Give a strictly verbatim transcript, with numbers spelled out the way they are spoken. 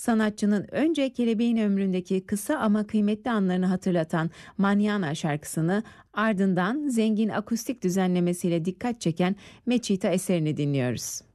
Sanatçının önce kelebeğin ömründeki kısa ama kıymetli anlarını hatırlatan Manana şarkısını, ardından zengin akustik düzenlemesiyle dikkat çeken Mechita eserini dinliyoruz.